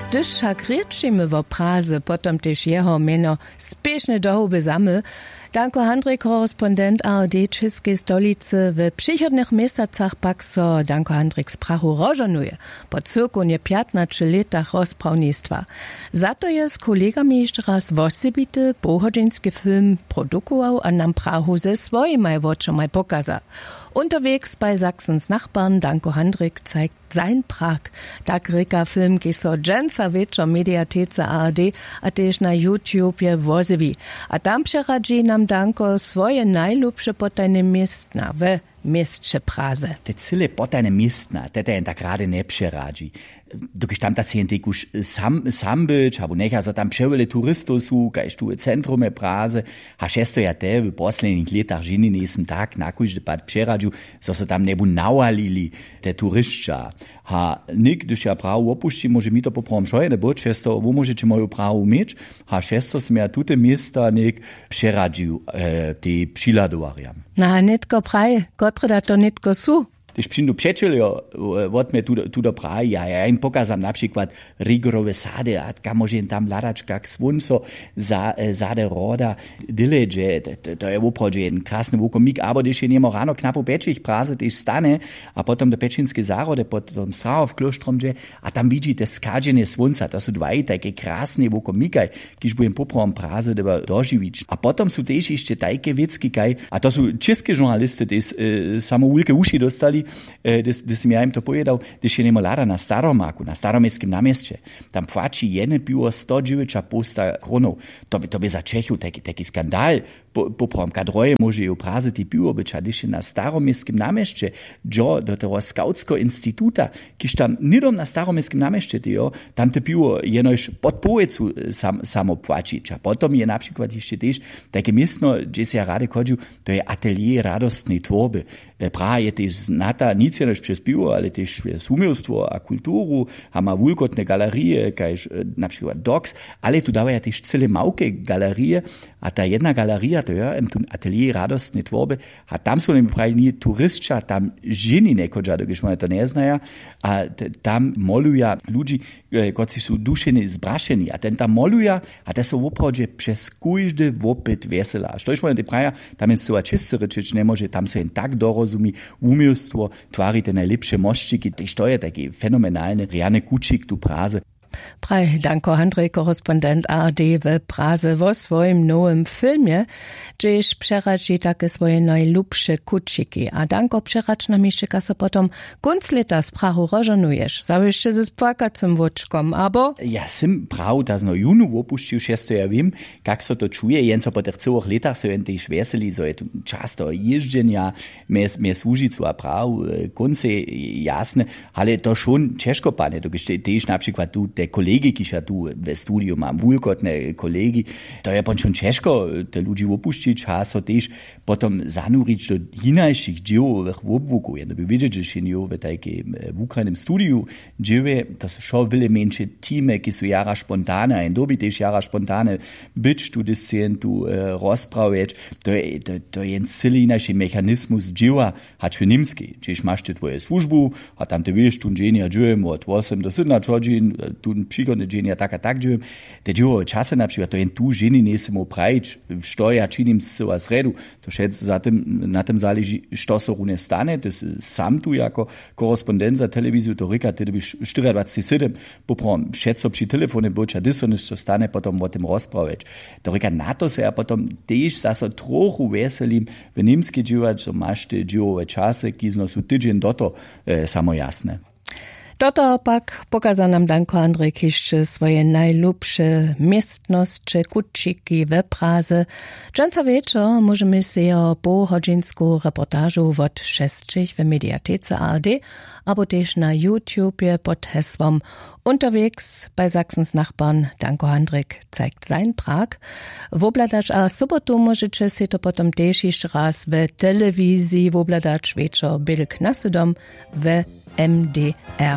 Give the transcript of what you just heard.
Gdyż jak rieczymy w Praze, potom też jeho meno spieszne dohuby zamy, Danko Handrik, korespondent ARD Českej stolicy, w przychodnych miesacach pak so Danko Handrik sprachu rożonuje, po cyrku nie 15 latach rozprawnictwa. Za to jest kolegami jeszcze raz wosebity pochodzinski film produkował, a nam Prahu ze swoimi oczami pokazał. Unterwegs bei Sachsens Nachbarn Danko Handrik zeigt sein Prag. Tak reka film, ki so dżęca wieczor mediatece ARD, a też na YouTube je wozewi. A tam przeradzi nam Danko swoje najlubsze potajne miestna w mieście Praze. Te cyle potajne miestna, te tak gerade ne przeradzi. Dokąd tam tacy już sam być, albo nech, also tam przewele turystów su, kajż tu centrum Praze, a šesto ja te w posledních letach žini nesem tak nakužde pad přeradziu, so tam nebu nawalili te turystča. Ha nik, když ja Prahu opušti, može mi to poprom šojene bod, šesto, wo możecie moju Prahu mieć, ha šesto sem ja tute miesta nik přeradziu, te přiladovariam. Na, nitko praje, kotre da to nitko su. Když přijdu přečelio, od mě tu do Prahy, ja im pokazam na przykład rigorowe sady, a kam może tam ladačkak svunso zade roda dileže, to je uprođe jedan krasny vukomik, aber když je njemo rano knapo pečih Praze, když stane, a potom do Pečinske zarode, potom Strahov kloštromže, a tam vidíte skađenje svunca, to su dvaj také krasne vukomikaj, kiž bujem poprom Praze deba doživić. A potom su tež ještě tajke vicky kaj, a to su české žurnalisty, des samo ulke uši dostali, da sam ja im to povedal, da še nemo lada na Staromaku, na Staromestskim namjestje. Tam płaci jedne piwo 109 posta kronov. To bi za Čechu taki skandal. Poprom kadroje može i u Praze ti piwo być, a když je na Staromestskim namjestje, do toho skautsko instituta, kiž tam nidom na Staromestskim namjestje, tam te piwo jenož pod povecu samo płacić. A potom je například ještě tež takie miestno, gdzie se ja rade chodził, to je atelier radostnej tvorby. Praha je tež znata, nic jenož przez piwo, ale tež przez umiejstwo a kulturu, a ma wulkotne galerie, kajž například Docs, ale tu dawaja tež cele małke galerie, a ta jedna galeria, to je tu atelier radostnej tvorby, a tam su nemi pravi turistča, tam ženi nekođa, dokiž moja to ne znaja, a tam moluja ludzi, koci su dušeni zbrašeni, a ten tam moluja, a te su uprođe przez kujžde vopet vesela. Što iš moja te praja, tam je sova čiste rečič ne može, tam se en tak dorozumi umiejstwo, tvarite najlepsze moščiki, tež to je taki fenomenalne, rjane kučik tu Praze. Praj Danko Handrik, korespondent ARD w Praze, wo swoim nowym filmie, gdzieś przeradzi takie swoje najlubsze kuciki. A Danko przeradź nam jeszcze kaso potom kunclita z Prahu rożonujesz. Zawieszcze ze spłakacym woczkom, abo? Ja sam Prahu das no junu opuścił, šesto ja wiem, jak so to czuje, jenco po tych całych latach so jen tež veseli, so je tu často jeżdżenia, mnie służy zu a Prahu, konce jasne, ale to schon ciężkopane, to tež na przykład tu te kolegi, ki še tu v studiu mam, vulkotne kolegi, to je schon ciężko te ludzi opuścić, a so tež potom zanurić do hinajších dživových obvuku. Jedno by vidieť, že še njo v tajkim vukranem studiu džive, to su šo vele menše time, ki su jara spontane, a dobi tež jara spontane byč tu discien, tu rozpraveč, to je en celý hinajší mechanismus dživa, hač v nimski, čiž máš te tvoje službu, a tam te vieš, tu dženja dživujem od 8 do 17 hodin, tu przychodne dženja tak a tak dživujem, te dživove čase například, to jen tu ženi nesemo pravič, što ja činim se v sredu, to še na tem záleží, što se rune stane, to sam tu jako korespondent za televiziu, to reka, ty byš 24/7 poprom všetko pri telefone boč, a dyso nešto stane potom o tem rozpraveč. To reka, na to se ja potom tež zase trochu veselim v nimski dživač, so máš te dživove čase, ki su tydzień do to samo jasne. Doto pak pokaza nam Danko Handrik jeszcze swoje najlubsze miestnosće, kuciki w Praze. Dżęca wieczor możemy się pohodzinsku reportażu od 6 w mediatece ARD, aber też na YouTube pod hasłem Unterwegs bei Sachsens Nachbarn Danko Handrik zeigt sein Prag. W obladacz a sobotu możecie się to potom też jeszcze raz w telewizji w obladacz wieczor Bild Knassedom w MDR.